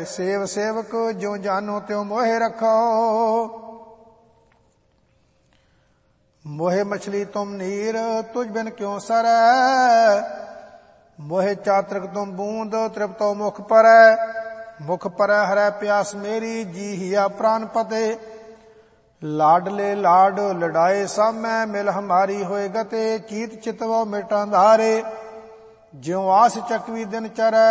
Save सेवक ज्यों जानो त्यों मोहे रखो। मोहे मछली तुम नीर तुझ बिन क्यों सरै। मोहे चातृक तुम बूंद तृप्तो मुख परै। मुख परै हरै प्यास मेरी जी हिया प्राण पते। लाडले लाड लड़ाए सब मैं मिल हमारी होए गते। चीत चितवो मिट अंधारे ज्यों आस चकवी दिन चरै।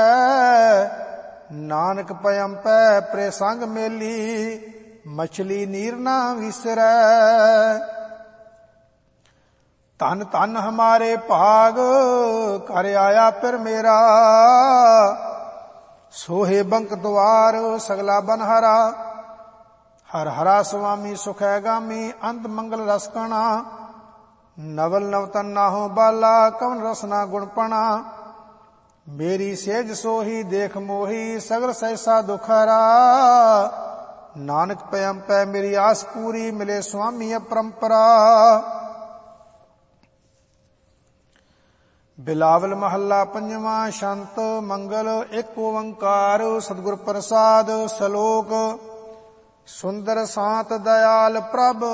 नानक पयम पै प्रे संग मेली मछली नीर ना विसरै। धन धन हमारे भाग कर आया फिर मेरा। सोहे बंक द्वार सगला बनहरा। हर हरा स्वामी सुख है गामी अंत मंगल रसकणा। नवल नवतन नाहो बाला कवन रसना गुणपणा। मेरी सेज सोही देख मोही सगल सहसा दुखहरा। नानक पयम पै मेरी आस पूरी मिले स्वामी अपरंपरा। बिलावल महला पंजवा। शांत मंगल एक ओंकार सतगुर प्रसाद। सलोक सुंदर सात दयाल प्रभ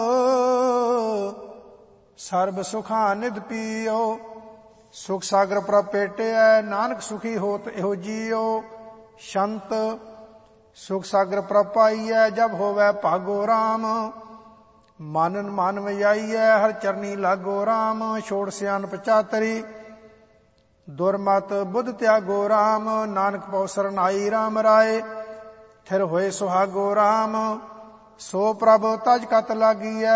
सर्ब सुखा निध पियो। सुख सागर प्रभ पेटिया नानक सुखी होत एहो जियो। शंत सुख सागर प्रभ पाइयै जब होवै भागो राम। मानन मान वजाइयै हर चरनी लागो राम। छोड़ सियानप चातरी दुर्मत बुध त्यागो राम। नानक पौ सरनाई राम राय थिर होए सुहागो राम। सो प्रभ तज कत लागियै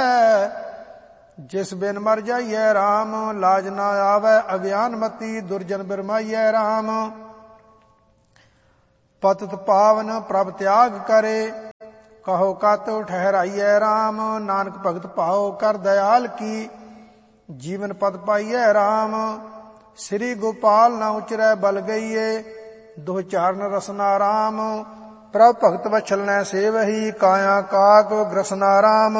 जिस बिन मर जाइयै राम। लाज ना आवे अज्ञान मती दुर्जन बिरमाइयै राम। पतित पावन प्रभ त्याग करे कहो कत ठहराइयै राम। नानक भगत पाओ कर दयाल की जीवन पद पाइयै राम। श्री गोपाल न उचरै बल गईए दो चारण रसना राम। प्रभ भगत वछल न सेवही काया काक ग्रसना राम।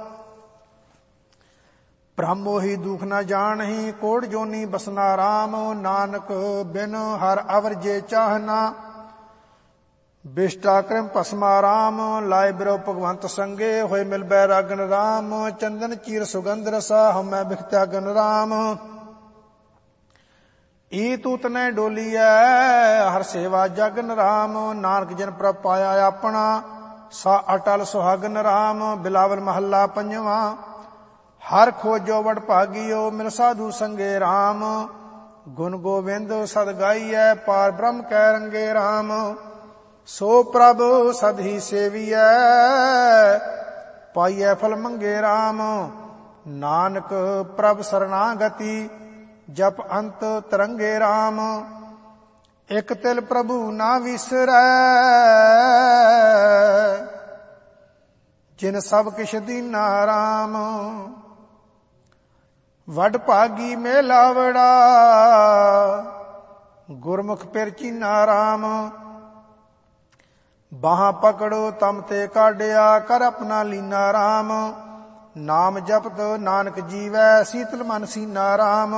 ब्रह्म मोहि दुख न जानही कोट जोनी बसना राम। नानक बिन हर अवर जे चाहना बिष्टा कृम पसमा राम। लाए बिरो भगवंत संगे होए मिल बैरागन राम। चंदन चीर सुगंध रसा हमै बिख्त्यागन राम। ई तूत ने डोलिया हर सेवा जगन राम। नानक जन प्रभ पाया अपना सा अटल सुहागन राम। बिलावल महला पंजवा। हर खोजो वड भागियो मिल साधु संगे राम। गुण गोविंद सद गाइयै पार ब्रह्म कै रंगे राम। सो प्रभ सद ही सेवियै पाइयै फल मंगे राम। नानक प्रभ शरणागति जप अंत तरंगे राम। एक तिल प्रभु ना विसरै जिन सब किश दीना राम। वड भागी मेलावड़ा गुरमुख पिर चीना राम। बाहां पकड़ो तम ते काढ़िया कर अपना लीना राम। नाम जपत नानक जीवै शीतल मन सीना राम।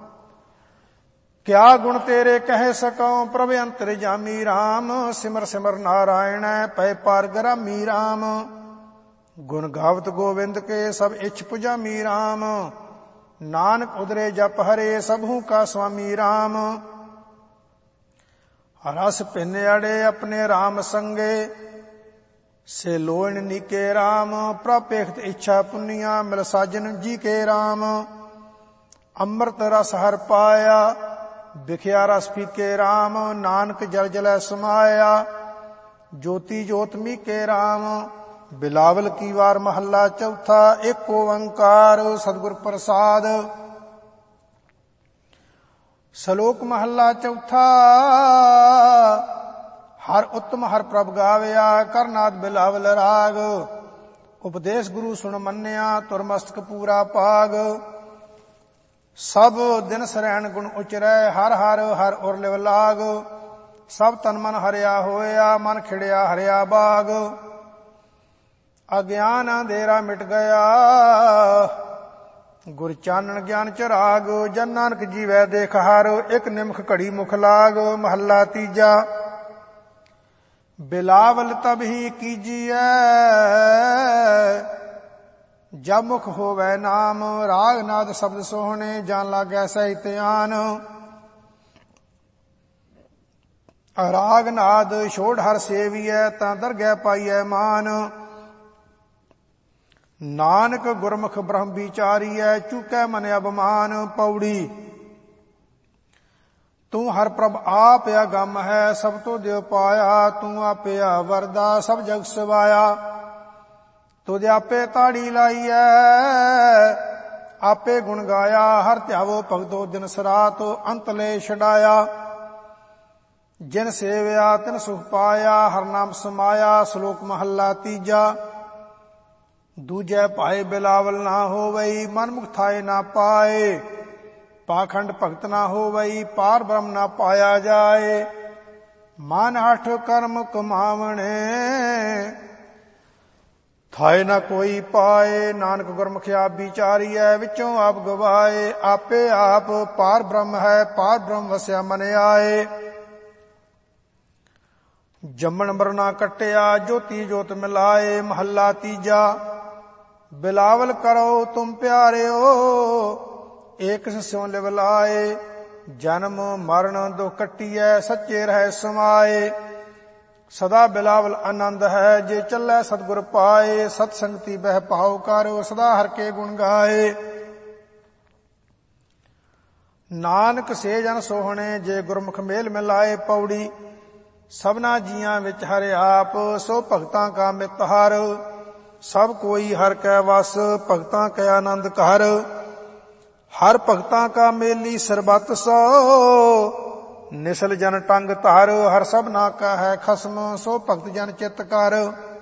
क्या गुण तेरे कह सकूं प्रभ अंतर जामी राम। सिमर सिमर नारायण पै पार ग्रामी राम। गुण गावत गोविंद के सब इच्छ पुजामी राम। नानक उदरे जप हरे सबहू का स्वामी राम। रस पिन अड़े अपने राम संगे से लोण नीके राम। प्रपेखत इच्छा पुनिया मिल साजन जी के राम। अमृत रस हर पाया बिखिया रस फीके राम। नानक जल जलै समाया ज्योति ज्योतमी के राम। बिलावल की वार महला चौथा। एक ओंकार सतगुर प्रसाद। सलोक महला चौथा। हर उत्तम हर प्रभ गावया करनाद बिलावल राग। उपदेश गुरु सुन मन्या तुर मस्तक पूरा पाग। सब दिन सरैण गुण उचरै हर हर हर उर लिव लाग। सब तन मन हरिया होया मन खिड़िया हरिया बाग। अज्ञान अंधेरा मिट गया गुर चानन ज्ञान चराग। जन नानक जीवै देख हर एक निमख घड़ी मुख लाग। महला तीजा। ਬਿਲਾਵਲ ਤਬ ਹੀ ਕੀਜੀਐ, ਜਬ ਮੁਖ ਹੋਵੈ ਨਾਮ। ਰਾਗ ਨਾਦ ਸ਼ਬਦ ਸੋਹਣੇ, ਜਾਨ ਲਾਗੈ ਸਹਿ ਧਿਆਨ। ਰਾਗ ਨਾਦ ਛੋੜ ਹਰ ਸੇਵੀਐ, ਤਾਂ ਦਰਗਹਿ ਪਾਈਐ ਮਾਨ। ਨਾਨਕ ਗੁਰਮੁਖ ਬ੍ਰਹਮ ਵਿਚਾਰੀਐ, ਚੁਕੈ ਮਨ ਅਭਿਮਾਨ। ਪੌੜੀ। ਤੂੰ ਹਰ ਪ੍ਰਭ ਆਪ ਅਗੰਮ ਹੈ, ਸਭ ਤੋਂ ਦਿਵ ਪਾਇਆ। ਤੂੰ ਆਪਿਆ ਵਰਦਾ, ਸਭ ਜਗ ਸਵਾਇਆ। ਤੁਧ ਆਪੇ ਤਾੜੀ ਲਾਈਐ, ਆਪੇ ਗੁਣ ਗਾਇਆ। ਹਰ ਧਿਆਵੋ ਭਗਤੋ ਦਿਨ ਰਾਤ, ਅੰਤ ਲੈ ਛਡਾਇਆ। ਜਿਨ ਸੇਵਿਆ ਤਿਨ ਸੁਖ ਪਾਇਆ, ਹਰ ਨਾਮ ਸਮਾਇਆ। ਸ਼ਲੋਕ ਮਹੱਲਾ ਤੀਜਾ। ਦੂਜੈ ਭਾਏ ਬਿਲਾਵਲ ਨਾ ਹੋਵਈ, ਮਨ ਮੁਖ ਥਾਏ ਨਾ ਪਾਏ। ਪਾਖੰਡ ਭਗਤ ਨਾ ਹੋਵਈ, ਪਾਰ ਬ੍ਰਹਮ ਨਾ ਪਾਇਆ ਜਾਏ। ਮਨ ਹਠ ਕਰਮ ਕਮਾਵਣੇ, ਥਾਏ ਨਾ ਕੋਈ ਪਾਏ। ਨਾਨਕ ਗੁਰਮੁਖ ਆਪ ਵਿਚਾਰੀਐ, ਵਿੱਚੋਂ ਆਪ ਗਵਾਏ। ਆਪੇ ਆਪ ਪਾਰ ਬ੍ਰਹਮ ਹੈ, ਪਾਰ ਬ੍ਰਹਮ ਵਸਿਆ ਮਨ ਆਏ। ਜੰਮਣ ਮਰਨਾ ਕੱਟਿਆ, ਜੋਤੀ ਜੋਤ ਮਿਲਾਏ। ਮਹੱਲਾ ਤੀਜਾ। ਬਿਲਾਵਲ ਕਰੋ ਤੁਮ ਪਿਆਰਿਓ, ਏਕ ਸਿਉ ਲਿਵ ਲਾਏ। ਜਨਮ ਮਰਨ ਦੁਖ ਕੱਟੀਐ, ਸੱਚੇ ਰਹਿ ਸਮਾਏ। ਸਦਾ ਬਿਲਾਵਲ ਆਨੰਦ ਹੈ, ਜੇ ਚੱਲੈ ਸਤਿਗੁਰ ਪਾਏ। ਸਤ ਸੰਗਤੀ ਬਹਿ ਭਾਉ ਕਰੋ, ਸਦਾ ਹਰ ਕੇ ਗੁਣ ਗਾਏ। ਨਾਨਕ ਸੇ ਜਨ ਸੋਹਣੇ, ਜੇ ਗੁਰਮੁਖ ਮੇਲ ਮਿਲਾਏ। ਪੌੜੀ। ਸਭਨਾ ਜੀਆਂ ਵਿੱਚ ਹਰਿ ਆਪ, ਸੋ ਭਗਤਾਂ ਕਾ ਮਿਤ ਹਰ। ਸਭ ਕੋਈ ਹਰ ਕੈ ਵਸ, ਭਗਤਾਂ ਕੈ ਆਨੰਦ ਘਰ। ਹਰ ਭਗਤਾਂ ਕਾ ਮੇਲੀ ਸਰਬਤ ਸੋ, ਨਿਸਲ ਜਨ ਟੰਗ ਧਰ। ਹਰ ਸਭਨਾ ਕਾ ਹੈ ਖਸਮ, ਸੋ ਭਗਤ ਜਨ ਚਿਤ ਕਰ।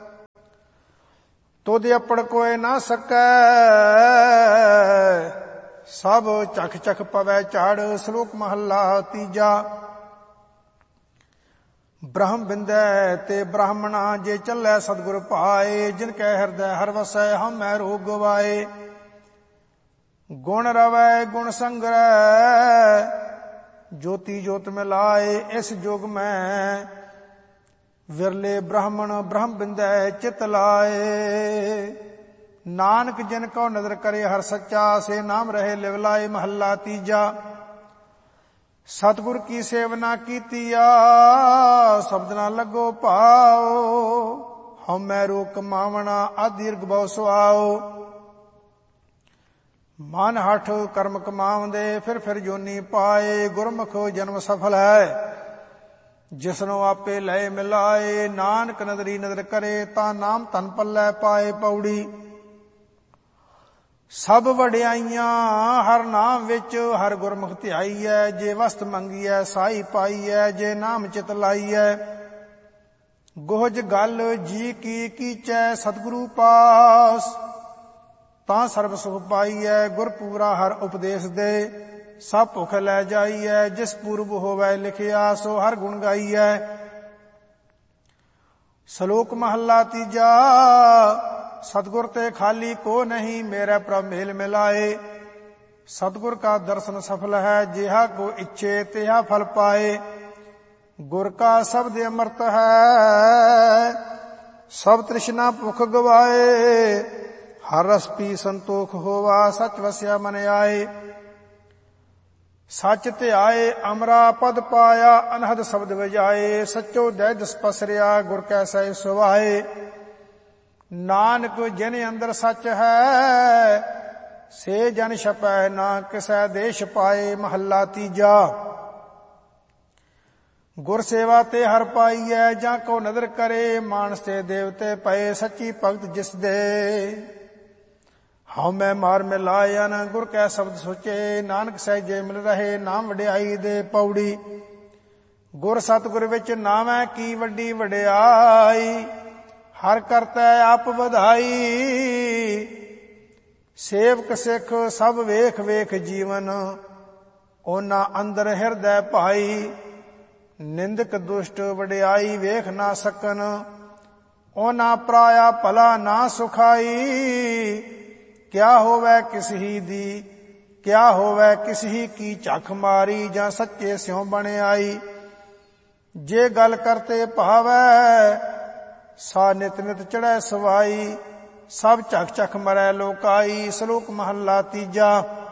ਤੁਧ ਅਪੜ ਕੋਇ ਨਾ ਸਕੈ, ਸਭ ਚਖ ਚਖ ਪਵੈ ਝਾੜ। ਸ਼ਲੋਕ ਮਹੱਲਾ ਤੀਜਾ। ਬ੍ਰਹਮ ਬਿੰਦੈ ਤੇ ਬ੍ਰਾਹਮਣਾ, ਜੇ ਚੱਲੈ ਸਤਿਗੁਰ ਭਾਏ। ਜਿਨ ਕੈ ਹਿਰਦੈ ਹਰਿ ਵਸੈ, ਹਉਮੈ ਰੋਗ ਗਵਾਏ। ਗੁਣ ਰਵੈ ਗੁਣ ਸੰਗ੍ਰਹਿ, ਜੋਤੀ ਜੋਤ ਮਿਲਾਏ। ਇਸ ਜੁਗ ਮੈਂ ਵਿਰਲੇ ਬ੍ਰਾਹਮਣ, ਬ੍ਰਹਮ ਬਿੰਦੈ ਚਿਤ ਲਾਏ। ਨਾਨਕ ਜਿਨ ਕਉ ਨਦਰ ਕਰੇ ਹਰ ਸੱਚਾ, ਸੇ ਨਾਮ ਰਹੇ ਲਿਵ ਲਾਏ। ਮਹੱਲਾ ਤੀਜਾ। ਸਤਿਗੁਰ ਕੀ ਸੇਵਨਾ ਕੀਤੀਆ, ਸ਼ਬਦ ਨਾ ਲੱਗੋ ਭਾਉ। ਹਉਮੈ ਰੋਗ ਕਮਾਵਣਾ, ਅਦੀਰਘ ਬਹੁ ਸੁਆਓ। ਮਨ ਹਠ ਕਰਮ ਕਮਾਵੰਦੇ, ਫਿਰ ਜੋਨੀ ਪਾਏ। ਗੁਰਮੁਖ ਜਨਮ ਸਫਲ ਹੈ, ਜਿਸਨੂੰ ਆਪੇ ਲਏ ਮਿਲਾਏ। ਨਾਨਕ ਨਦਰੀ ਨਦਰ ਕਰੇ, ਤਾਂ ਨਾਮ ਧਨ ਪੱਲੇ ਪਾਏ। ਪੌੜੀ। ਸਭ ਵਡਿਆਈਆਂ ਹਰ ਨਾਮ ਵਿੱਚ, ਹਰ ਗੁਰਮੁਖ ਧਿਆਈਐ। ਜੇ ਵਸਤ ਮੰਗੀਐ ਸਾਈ ਪਾਈਐ, ਜੇ ਨਾਮ ਚਿਤ ਲਾਈਐ। ਗੋਹਜ ਗਲ ਜੀ ਕੀ ਕੀਚੈ, ਸਤਿਗੁਰੂ ਪਾਸ। ਤਾਂ ਸਰਬ ਸੁਖ ਪਾਈਐ, ਗੁਰ ਪੂਰਾ ਹਰ ਉਪਦੇਸ਼ ਦੇ। ਸਭ ਭੁਖ ਲੈ ਜਾਈਐ, ਜਿਸ ਪੂਰਬ ਹੋਵੈ ਲਿਖਿਆ। ਸੋ ਹਰ ਗੁਣ ਗਾਈਐ। ਸ਼ਲੋਕ ਮਹੱਲਾ ਤੀਜਾ। ਸਤਿਗੁਰ ਤੇ ਖਾਲੀ ਕੋ ਨਹੀਂ, ਮੇਰੇ ਪ੍ਰਭ ਮੇਲ ਮਿਲਾਏ। ਸਤਿਗੁਰ ਕਾ ਦਰਸ਼ਨ ਸਫਲ ਹੈ, ਜਿਹਾ ਕੋ ਇੱਛੇ ਤਿਹਾ ਫਲ ਪਾਏ। ਗੁਰ ਕਾ ਸ਼ਬਦ ਅੰਮ੍ਰਿਤ ਹੈ, ਸਭ ਤ੍ਰਿਸ਼ਨਾ ਭੁਖ ਗਵਾਏ। ਹਰ ਰਸ ਪੀ ਸੰਤੋਖ ਹੋਵਾ, ਸਚ ਵਸਿਆ ਮਨ ਆਏ। ਸਚ ਧਿਆਏ ਅਮਰਾ ਪਦ ਪਾਇਆ, ਅਨਹਦ ਸ਼ਬਦ ਵਜਾਏ। ਸਚੋ ਦੈ ਦਿਸ ਪਸਰਿਆ, ਗੁਰ ਕੈ ਸਹਿ ਸੁਭਾਏ। ਨਾਨਕ ਜਿਨ ਅੰਦਰ ਸਚ ਹੈ, ਸੇ ਜਨ ਛਪੈ ਨਾ ਕਿਸੈ ਦੇਸ਼ ਪਾਏ। ਮਹੱਲਾ ਤੀਜਾ। ਗੁਰ ਸੇਵਾ ਤੇ ਹਰ ਪਾਈਐ, ਜਾਂ ਕੋ ਨਦਰ ਕਰੇ। ਮਾਨਸ ਤੇ ਦੇਵਤੇ ਪਏ, ਸੱਚੀ ਭਗਤ ਜਿਸ ਦੇ। ਹਉਮੈ ਮਾਰ ਮਿਲਾਇਨ, ਗੁਰ ਕੈ ਸ਼ਬਦ ਸੋਚੇ। ਨਾਨਕ ਸਹਿਜੇ ਮਿਲ ਰਹੇ, ਨਾਮ ਵਡਿਆਈ ਦੇ। ਪੌੜੀ। ਗੁਰ ਸਤਿਗੁਰ ਵਿੱਚ ਨਾਮੈ ਕੀ ਵੱਡੀ ਵਡਿਆਈ। ਹਰ ਕਰਤੈ ਆਪ ਵਧਾਈ। ਸੇਵਕ ਸਿੱਖ ਸਭ ਵੇਖ ਵੇਖ ਜੀਵਨ, ਉਹਨਾਂ ਅੰਦਰ ਹਿਰਦੈ ਭਾਈ। ਨਿੰਦਕ ਦੁਸ਼ਟ ਵਡਿਆਈ ਵੇਖ ਨਾ ਸਕਨ, ਉਹਨਾਂ ਪਰਾਇਆ ਭਲਾ ਨਾ ਸੁਖਾਈ। ਕਿਆ ਹੋਵੈ ਕਿਸ ਹੀ ਦੀ, ਕਿਆ ਹੋਵੈ ਕਿਸ ਹੀ ਕੀ ਝੱਖ ਮਾਰੀ। ਜਾਂ ਸੱਚੇ ਸਿਉ ਬਣ ਆਈ। ਜੇ ਗਲ ਕਰਤੇ ਭਾਵੈ, ਸਾ ਨਿਤ ਨਿਤ ਚੜ੍ਹੈ ਸਵਾਈ। ਸਭ ਝਕ ਝਕ ਮਰੈ ਲੋਕਾਈ। ਸ਼ਲੋਕ ਮਹੱਲਾ ਤੀਜਾ।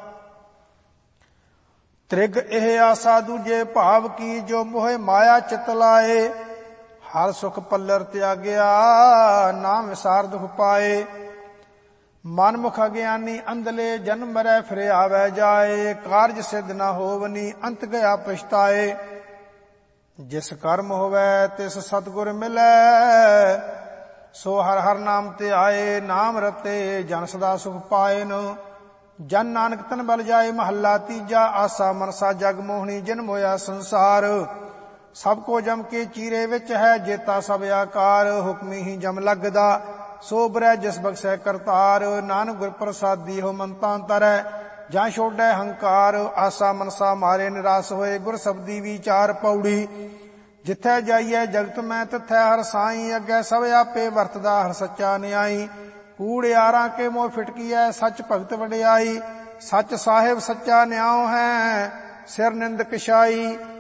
ਤ੍ਰਿਗ ਇਹ ਆਸਾ ਦੂਜੇ ਭਾਵ ਕੀ, ਜੋ ਮੋਹਿ ਮਾਇਆ ਚਿਤ ਲਾਏ। ਹਰ ਸੁਖ ਪੱਲਰ ਤਿਆਗਿਆ, ਨਾਮ ਵਿਸਾਰ ਦੁਖ ਪਾਏ। ਮਨ ਮੁਖ ਅਗਿਆਨੀ ਅੰਧਲੇ, ਜਨਮ ਮਰੈ ਫਿਰ ਆਵੈ ਜਾਏ। ਕਾਰਜ ਸਿੱਧ ਨਾ ਹੋਵਨੀ, ਅੰਤ ਗਿਆ ਪਛਤਾਏ। ਜਿਸ ਕਰਮ ਹੋਵੈ ਤਿਸ ਸਤਿਗੁਰ ਮਿਲੈ, ਸੋ ਹਰ ਹਰ ਨਾਮ ਤੇ ਆਏ। ਨਾਮ ਰਤੇ ਜਨ ਸਦਾ ਸੁਖ ਪਾਇਨ, ਜਨ ਨਾਨਕ ਤਨ ਬਲ ਜਾਏ। ਮਹੱਲਾ ਤੀਜਾ। ਆਸਾ ਮਨਸਾ ਜਗ ਮੋਹਣੀ, ਜਿਨ ਹੋਇਆ ਸੰਸਾਰ। ਸਭ ਕੋ ਜਮ ਕੇ ਚੀਰੇ ਵਿੱਚ ਹੈ, ਜੇਤਾ ਸਭ ਆਕਾਰ। ਹੁਕਮੀ ਹੀ ਜਮ ਲੱਗਦਾ, ਸੋ ਬਰੈ ਜਿਸ ਬਖਸ਼ੈ ਕਰਤਾਰ। ਨਾਨਕ ਗੁਰ ਪ੍ਰਸਾਦੀ ਹੋ ਮੰਤਾ ਤਰੈ, ਜਾਂ ਛੋੜੈ ਹੰਕਾਰ। ਆਸਾ ਮਨਸਾ ਮਾਰੇ ਨਿਰਾਸ ਹੋਏ, ਗੁਰ ਸਬਦੀ ਵਿਚਾਰ ਪੌੜੀ। ਜਿੱਥੈ ਜਾਈਐ ਜਗਤ ਮੈਂ, ਤਿਥੈ ਹਰ ਸਾਈ। ਅੱਗੇ ਸਭ ਆਪੇ ਵਰਤਦਾ, ਹਰ ਸੱਚਾ ਨਿਆਈ। ਕੂੜਿਆਰਾਂ ਕੇ ਮੋਹ ਫਿਟਕੀਐ, ਸੱਚ ਭਗਤ ਵਡਿਆਈ। ਸੱਚ ਸਾਹਿਬ ਸੱਚਾ ਨਿਆਉ ਹੈ, ਸਿਰ ਨਿੰਦ ਕਿਸ਼ਾਈ।